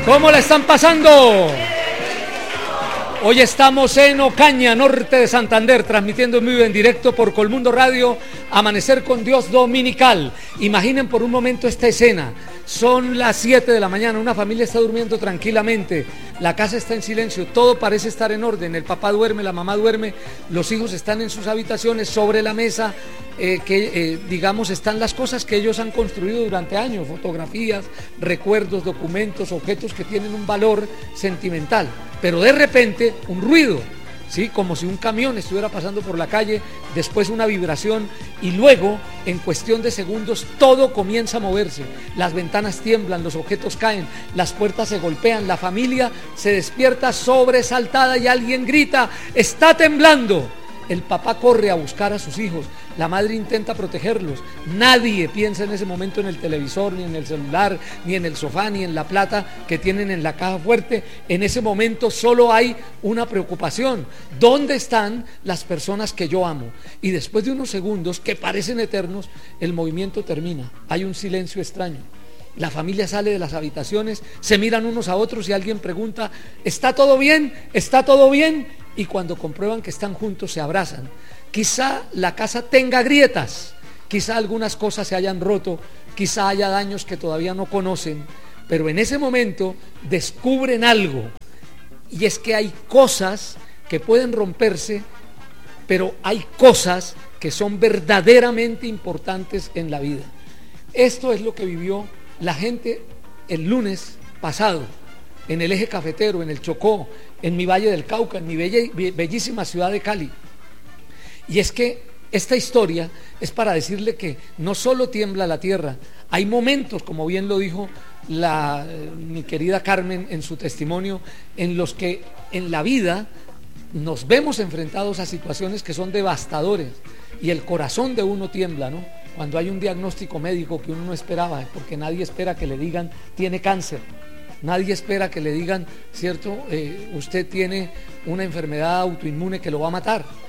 ¿Cómo la están pasando? Hoy estamos en Ocaña, norte de Santander, transmitiendo en vivo en directo por Colmundo Radio, Amanecer con Dios Dominical. Imaginen por un momento esta escena. Son las 7 de la mañana, una familia está durmiendo tranquilamente, la casa está en silencio, todo parece estar en orden, el papá duerme, la mamá duerme, los hijos están en sus habitaciones, sobre la mesa, digamos, están las cosas que ellos han construido durante años, fotografías, recuerdos, documentos, objetos que tienen un valor sentimental, pero de repente un ruido, ¿sí? Como si un camión estuviera pasando por la calle, después una vibración y luego, en cuestión de segundos, todo comienza a moverse. Las ventanas tiemblan, los objetos caen, las puertas se golpean, la familia se despierta sobresaltada y alguien grita: ¡está temblando! El papá corre a buscar a sus hijos, la madre intenta protegerlos, nadie piensa en ese momento en el televisor, ni en el celular, ni en el sofá, ni en la plata que tienen en la caja fuerte. En ese momento solo hay una preocupación: ¿dónde están las personas que yo amo? Y después de unos segundos que parecen eternos, el movimiento termina, hay un silencio extraño. La familia sale de las habitaciones, se miran unos a otros y alguien pregunta: ¿está todo bien? ¿Está todo bien? Y cuando comprueban que están juntos se abrazan. Quizá la casa tenga grietas, quizá algunas cosas se hayan roto, quizá haya daños que todavía no conocen, pero en ese momento descubren algo, y es que hay cosas que pueden romperse, pero hay cosas que son verdaderamente importantes en la vida. Esto es lo que vivió la gente el lunes pasado en el eje cafetero, en el Chocó, en mi Valle del Cauca, en mi bellísima ciudad de Cali. Y es que esta historia es para decirle que no solo tiembla la tierra, hay momentos, como bien lo dijo mi querida Carmen en su testimonio, en los que en la vida nos vemos enfrentados a situaciones que son devastadores y el corazón de uno tiembla, ¿no? Cuando hay un diagnóstico médico que uno no esperaba, porque nadie espera que le digan tiene cáncer. Nadie espera que le digan, ¿cierto? Usted tiene una enfermedad autoinmune que lo va a matar.